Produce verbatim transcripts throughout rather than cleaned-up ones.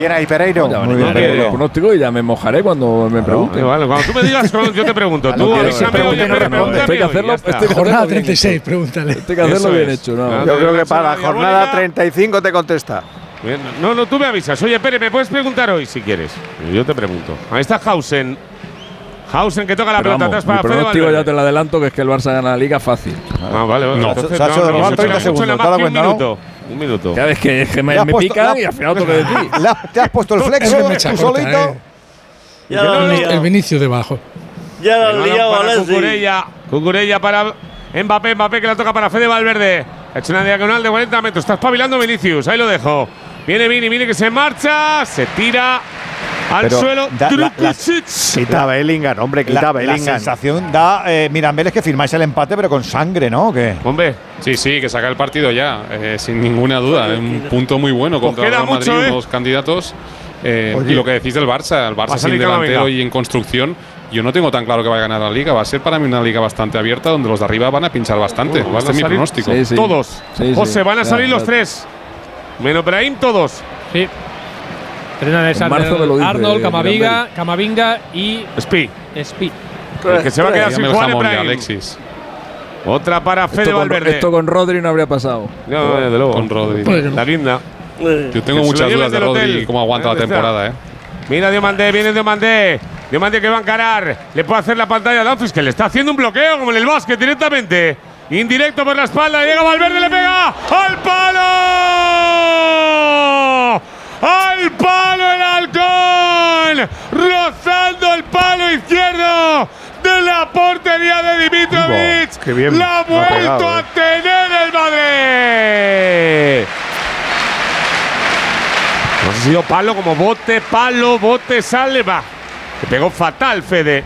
Bien ahí, Pereiro. Ya, Muy bien, Pereiro. Pereiro. Pronóstico y ya me mojaré cuando me pregunte. Vale, cuando tú me digas, yo te pregunto. Tú avísame, oye, pregúntame. Esto hay que hacerlo. Esto hay que Jornada hacerlo bien treinta y seis, hecho. pregúntale. Esto hay que hacerlo Eso bien es. hecho, ¿no? Claro. Yo creo que para la Diabólica. jornada treinta y cinco te contesta. Bien, No, no, tú me avisas. Oye, Pere, ¿me puedes preguntar hoy si quieres? Yo te pregunto. Ahí está Hausen. Hausen que toca la Pero pelota vamos, atrás para mi Fede pronóstico Valverde. ya te lo adelanto, que es que el Barça gana la Liga fácil. Ah, vale, vale. No. Entonces, Se ha hecho no, no, treinta no, treinta segundos, segundos, ¿te das un cuenta, no? minuto. Un minuto. Cada vez que, que me, Le has me puesto- pican la- y al final tengo que decir. La- ¿Te has puesto el flexo Es que me echa tú corta, solito? eh. Ya lo han El liado. Vinicio debajo. Ya lo han Balón liado, para Alessi. Cucurella. Cucurella para Mbappé. Mbappé que la toca para Fede Valverde. Ha hecho una diagonal de cuarenta metros. Está espabilando Vinicius. Ahí lo dejo. Viene Vini. Vini que se marcha. Se tira al Pero suelo. da- la- la- Trukusic. Quita Bellingham, hombre, quita La, la Bellingham. sensación da, eh, Mirambel, es que firmáis el empate, pero con sangre, ¿no? ¿O qué? Hombre, Sí, sí, que saca el partido ya, eh, sin ninguna duda. Es un punto muy bueno Pues contra el queda Real Madrid, mucho, ¿eh? unos candidatos. Eh, Oye. y lo que decís del Barça, el Va a Barça salir sin delantero Camavinga. y en construcción, yo no tengo tan claro que va a ganar la Liga. Va a ser para mí una Liga bastante abierta, donde los de arriba van a pinchar bastante. Bueno, van este a es mi salir- pronóstico. Sí, sí. todos. Sí, sí. José, van a Ya, salir ya. los tres. Menos Brahim, todos. Sí. Entrenan En marzo me lo dice, Arnold, Camavinga, Mirambel. Camavinga y Spi. Speed. El que se va a quedar sin Dígame el jugar es jamón de Brahim. Alexis Otra para Fede Esto con, Valverde. esto con Rodri no habría pasado. No, desde luego. con Rodri. Pues que no. La guinda. Eh, Yo tengo Que se lo muchas lleven dudas de del Rodri hotel. y cómo aguanta la ¿Dónde está? temporada, ¿eh? Mira Diomandé, viene Diomandé. Diomandé que va a encarar. Le puede hacer la pantalla a Dumfries, que le está haciendo un bloqueo como en el básquet directamente. Indirecto por la espalda. Llega Valverde, le pega. ¡Al palo! ¡Al palo el halcón! Rozando el palo izquierdo de la portería de Dimitrovic. Wow, qué bien La ha lo ha vuelto pegado, a eh. tener el Madrid. No sé si ha sido palo como bote, palo, bote, sale, va. Le pegó fatal, Fede.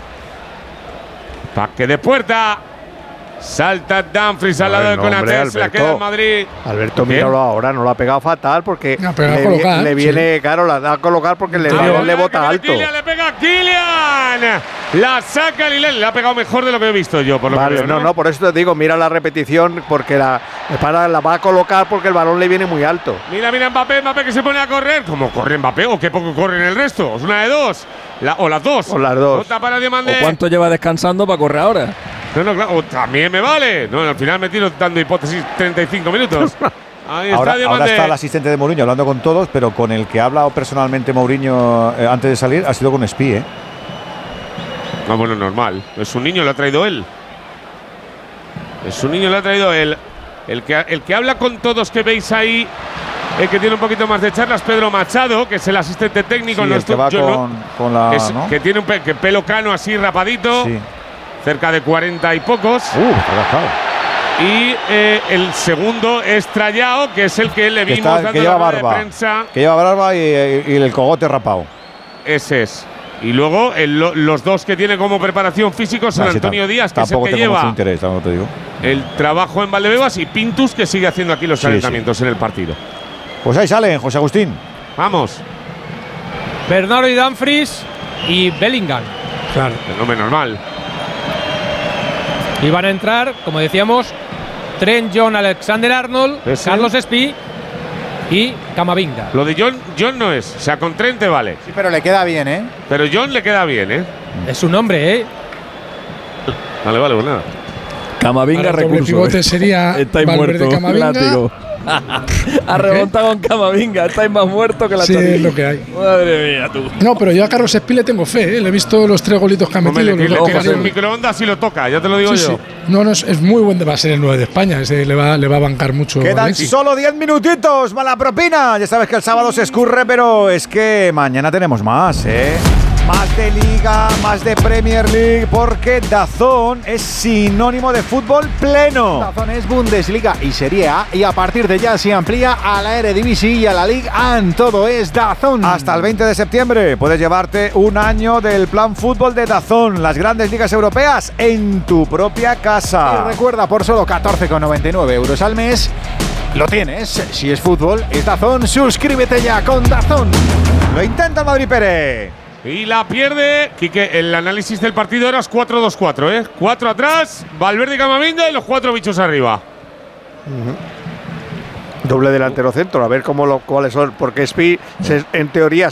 Paque de puerta. Salta Dumfries al lado de Bueno, hombre, Konaté. Se la Alberto. queda en Madrid. Alberto, ¿Qué? míralo ahora, no lo ha pegado fatal porque No, pero le, a colocar, le sí. viene, claro, la da a colocar porque le, Interior. balón le bota Que alto. Kylian, le pega a Kylian. La saca Lilel. Le ha pegado mejor de lo que he visto yo, por lo que Vale, veo, no, no, por eso te digo, mira la repetición porque la, para, la va a colocar porque el balón le viene muy alto. Mira, mira Mbappé, Mbappé que se pone a correr. ¿Cómo corre Mbappé? ¿O qué poco corre en el resto? Es una de dos. La- o las dos. O las dos. Otra para Diomandé. ¿O cuánto lleva descansando para correr ahora? No, no, claro. O también me vale. No, al final me tiro dando hipótesis treinta y cinco minutos. Ahí está Ahora, ahora Diomandé. está el asistente de Mourinho hablando con todos, pero con el que ha hablado personalmente Mourinho eh, antes de salir ha sido con Spí, ¿eh? Ah, bueno, normal. Es un niño, lo ha traído él. Es un niño, lo ha traído él. El que, el que habla con todos que veis ahí, el que tiene un poquito más de charlas, Pedro Machado, que es el asistente técnico. Sí, no el estu- que va yo no- con, con la… que, es- ¿no? que tiene un pe- que pelo cano así rapadito, Sí. cerca de cuarenta y pocos. Uh, está gastado. Y eh, el segundo es Trayao, que es el que le Que, vimos está- dando que la lleva rueda de barba. prensa. Que lleva barba y, y el cogote rapado. Ese es. Y luego el- lo- los dos que tiene como preparación físico son Nah, sí, Antonio tam- Díaz, que es el Tampoco que tengo mucho lleva interés, tampoco te digo. el trabajo en Valdebebas, y Pintus, que sigue haciendo aquí los Sí, calentamientos en el partido. Pues ahí salen, José Agustín. Vamos. Bernardo y Dumfries y Bellingham. Claro. Fenómeno normal. Y van a entrar, como decíamos, Trent John Alexander Arnold, Ese. Carlos Espí y Camavinga. Lo de John, John no es. O sea, con Trente vale. Sí, pero le queda bien, ¿eh? Pero John le queda bien, ¿eh? Es un hombre, ¿eh? Vale, vale, pues nada. Camavinga Ahora el doble recurso. pivote ¿eh? sería Estáis Valverde, muertos, Camavinga. látigo. Ha remontado con Camavinga. Estáis más muertos que la Sí, chorilla. es lo que hay. Madre mía, tú. No, pero yo a Carlos Espí le tengo fe, ¿eh? Le he visto los tres golitos que ha Hombre, metido. le, los le dos tiras que ha el metido. microondas y lo toca, ya te lo digo Sí, yo. sí. No, no, es, es muy buen. Va a ser el nueve de España. Ese le va, le va a bancar mucho. Quedan Alexis. solo diez minutitos, mala propina. Ya sabes que el sábado se escurre, pero es que mañana tenemos más, ¿eh? Más de Liga, más de Premier League, porque DAZN es sinónimo de fútbol pleno. DAZN es Bundesliga y Serie A y a partir de ya se amplía a la Eredivisie y a la Ligue uno. Todo es DAZN. Hasta el veinte de septiembre puedes llevarte un año del plan fútbol de DAZN, las grandes ligas europeas en tu propia Y casa. recuerda, por solo catorce con noventa y nueve euros al mes, lo tienes. Si es fútbol, es DAZN. Suscríbete ya con DAZN. Lo intenta el Madrid Pérez. Y la pierde. Quique, el análisis del partido era cuatro dos cuatro, ¿eh? Cuatro atrás, Valverde y Camavinga y los cuatro bichos arriba. Doble delantero centro, a ver cómo lo, cuáles son, porque Spí se- en teoría